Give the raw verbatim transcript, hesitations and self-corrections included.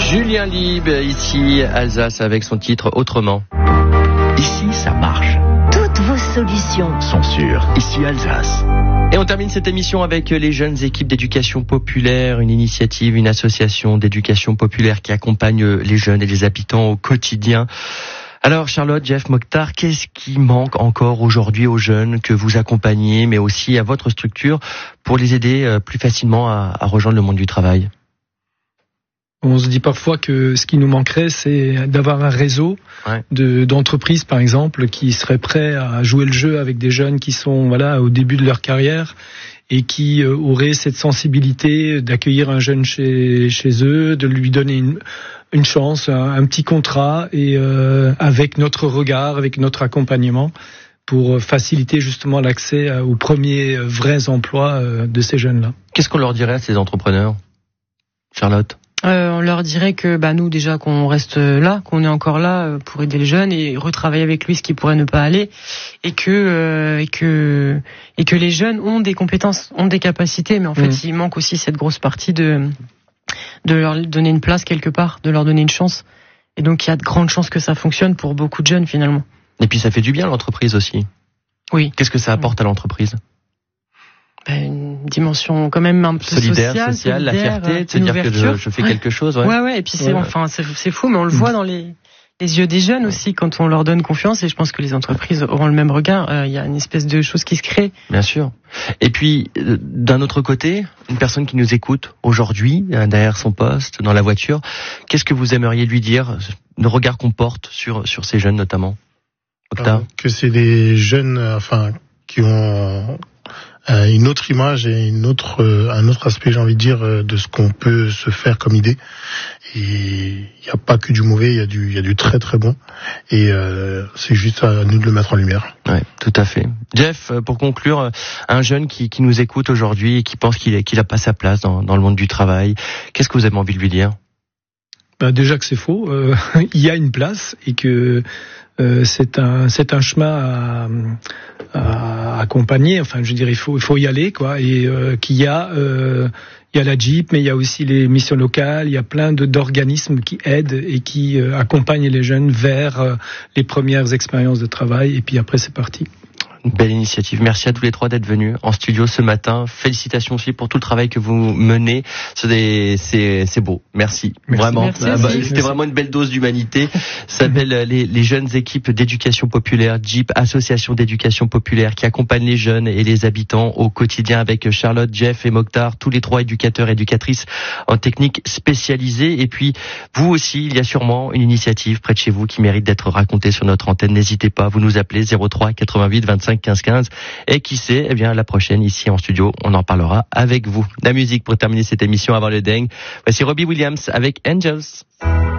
Julien Lieb, ici Alsace, avec son titre Autrement. Ici, ça marche. Toutes vos solutions sont sûres. Ici, Alsace. Et on termine cette émission avec les jeunes équipes d'éducation populaire, une initiative, une association d'éducation populaire qui accompagne les jeunes et les habitants au quotidien. Alors Charlotte, Jeff, Mokhtar, qu'est-ce qui manque encore aujourd'hui aux jeunes que vous accompagnez, mais aussi à votre structure, pour les aider plus facilement à, à rejoindre le monde du travail ? On se dit parfois que ce qui nous manquerait, c'est d'avoir un réseau ouais. de, d'entreprises, par exemple, qui seraient prêts à jouer le jeu avec des jeunes qui sont voilà au début de leur carrière et qui euh, auraient cette sensibilité d'accueillir un jeune chez, chez eux, de lui donner une, une chance, un, un petit contrat, et euh, avec notre regard, avec notre accompagnement, pour faciliter justement l'accès aux premiers vrais emplois de ces jeunes-là. Qu'est-ce qu'on leur dirait à ces entrepreneurs, Charlotte ? Euh, on leur dirait que bah nous déjà qu'on reste là, qu'on est encore là pour aider les jeunes et retravailler avec lui ce qui pourrait ne pas aller, et que euh, et que et que les jeunes ont des compétences, ont des capacités, mais en fait mmh. il manque aussi cette grosse partie de de leur donner une place quelque part, de leur donner une chance. Et donc il y a de grandes chances que ça fonctionne pour beaucoup de jeunes finalement. Et puis ça fait du bien à l'entreprise aussi. Oui. Qu'est-ce que ça apporte à l'entreprise ? Une dimension quand même un peu solidaire, sociale, sociale, solidaire, la fierté de se dire que je, je fais ouais. quelque chose. Ouais, ouais, ouais. Et puis c'est, ouais. enfin, c'est, c'est fou, mais on le voit dans les, les yeux des jeunes aussi quand on leur donne confiance. Et je pense que les entreprises auront le même regard. Il euh, y a une espèce de chose qui se crée. Bien sûr. Et puis, euh, d'un autre côté, une personne qui nous écoute aujourd'hui, euh, derrière son poste, dans la voiture, qu'est-ce que vous aimeriez lui dire, le regard qu'on porte sur sur ces jeunes notamment, euh, que c'est des jeunes, euh, enfin, qui ont Euh, une autre image et une autre, euh, un autre aspect, j'ai envie de dire, euh, de ce qu'on peut se faire comme idée. Et il n'y a pas que du mauvais, il y a du, il y a du très très bon. Et euh, c'est juste à nous de le mettre en lumière. Ouais, tout à fait. Jeff, pour conclure, un jeune qui, qui nous écoute aujourd'hui et qui pense qu'il est, qu'il a pas sa place dans, dans le monde du travail, qu'est-ce que vous avez envie de lui dire ? Bah déjà que c'est faux. Euh, il y a une place et que euh, c'est un, c'est un chemin à à accompagner, enfin je veux dire il faut il faut y aller quoi, et euh, qu'il y a euh, il y a la Jeep, mais il y a aussi les missions locales, il y a plein de d'organismes qui aident et qui euh, accompagnent les jeunes vers euh, les premières expériences de travail, et puis après c'est parti. Une belle initiative. Merci à tous les trois d'être venus en studio ce matin. Félicitations aussi pour tout le travail que vous menez. C'est, des, c'est, c'est beau. Merci. Merci. Vraiment. Merci ah bah, c'était Merci. vraiment une belle dose d'humanité. Ça s'appelle les, les jeunes équipes d'éducation populaire, Jeep, association d'éducation populaire, qui accompagne les jeunes et les habitants au quotidien, avec Charlotte, Jeff et Mokhtar, tous les trois éducateurs et éducatrices en technique spécialisée. Et puis, vous aussi, il y a sûrement une initiative près de chez vous qui mérite d'être racontée sur notre antenne. N'hésitez pas, vous nous appelez zéro trois quatre-vingt-huit vingt-cinq quinze quinze, et qui sait, eh bien la prochaine ici en studio, on en parlera avec vous. La musique pour terminer cette émission avant le dingue. Voici Robbie Williams avec Angels.